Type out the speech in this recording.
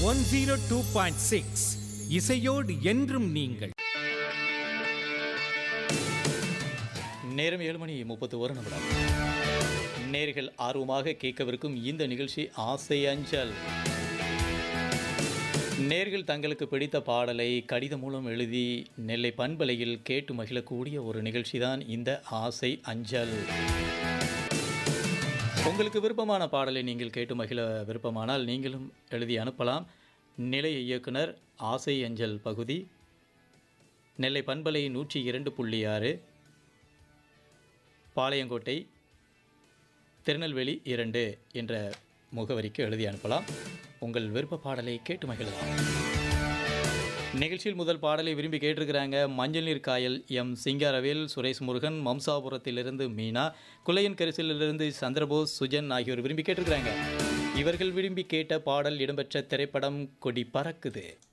102.6 இசையோடு என்றும் நீங்கள். நேரம் 7:31 நேர்கள் ஆர்வமாக கேட்கவிருக்கும் இந்த நிகழ்ச்சி ஆசை அஞ்சல். நேர்கள் தங்களுக்கு பிடித்த பாடலை கடிதம் மூலம் எழுதி நெல்லை பண்பலையில் கேட்டு மகிழக்கூடிய ஒரு நிகழ்ச்சி தான் இந்த ஆசை அஞ்சல். உங்களுக்கு விருப்பமான பாடலை நீங்கள் கேட்டு மகிழ விருப்பமானால் நீங்களும் எழுதி அனுப்பலாம். நிலைய இயக்குனர், ஆசை அஞ்சல் பகுதி, நெல்லை பண்பலை 102.6, பாளையங்கோட்டை, திருநெல்வேலி 2 என்ற முகவரிக்கு எழுதி அனுப்பலாம். உங்கள் விருப்ப பாடலை கேட்டு மகிழலாம். நிகழ்ச்சியில் முதல் பாடலை விரும்பி கேட்டிருக்கிறாங்க மஞ்சள் நீர் காயல் எம் சிங்காரவேல், சுரேஷ் முருகன், மம்சாபுரத்திலிருந்து மீனா, குலையன் கரிசலிலிருந்து சந்திரபோஸ், சுஜன் ஆகியோர் விரும்பி கேட்டிருக்கிறாங்க. இவர்கள் விரும்பி கேட்ட பாடல் இடம்பெற்ற திரைப்படம் கொடி பறக்குது.